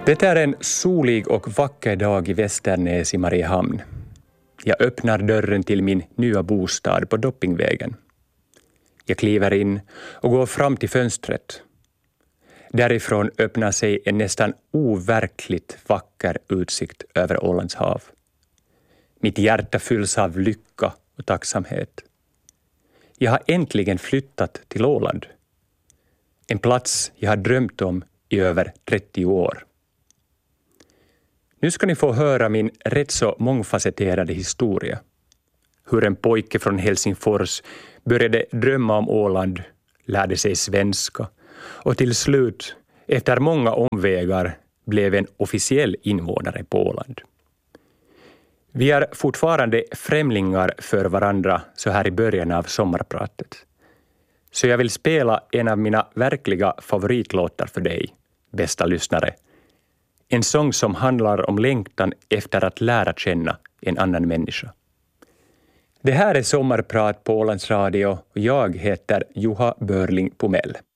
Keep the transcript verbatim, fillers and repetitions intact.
Det är en solig och vacker dag i Västernäs i Mariehamn. Jag öppnar dörren till min nya bostad på Doppingvägen. Jag kliver in och går fram till fönstret. Därifrån öppnar sig en nästan overkligt vacker utsikt över Ålands hav. Mitt hjärta fylls av lycka och tacksamhet. Jag har äntligen flyttat till Åland. En plats jag har drömt om i över trettio år. Nu ska ni få höra min rätt så mångfacetterade historia. Hur en pojke från Helsingfors började drömma om Åland, lärde sig svenska och till slut, efter många omvägar, blev en officiell invånare på Åland. Vi är fortfarande främlingar för varandra så här i början av sommarpratet. Så jag vill spela en av mina verkliga favoritlåtar för dig, bästa lyssnare. En sång som handlar om längtan efter att lära känna en annan människa. Det här är Sommarprat på Ålands Radio och jag heter Juha Börling Pomell.